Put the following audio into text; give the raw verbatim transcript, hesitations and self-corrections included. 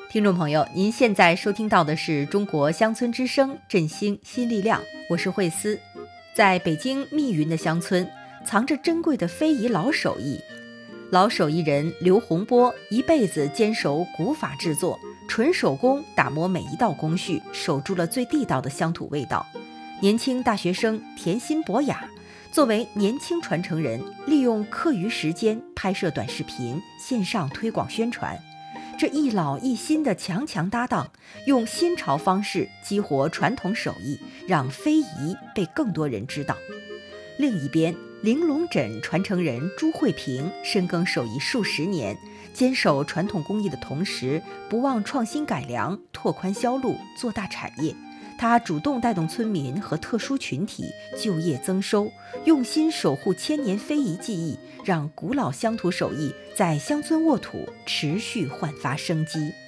听众朋友，您现在收听到的是中国乡村之声，振兴新力量，我是慧思。在北京密云的乡村，藏着珍贵的非遗老手艺。老手艺人刘洪波一辈子坚守古法制作，纯手工打磨每一道工序，守住了最地道的乡土味道。年轻大学生甜心博雅作为年轻传承人，利用课余时间拍摄短视频，线上推广宣传。这一老一新的强强搭档，用新潮方式激活传统手艺，让非遗被更多人知道。另一边，玲珑枕传承人朱慧萍深耕手艺数十年，坚守传统工艺的同时，不忘创新改良，拓宽销路，做大产业。他主动带动村民和特殊群体就业增收，用心守护千年非遗技艺，让古老乡土手艺在乡村沃土持续焕发生机。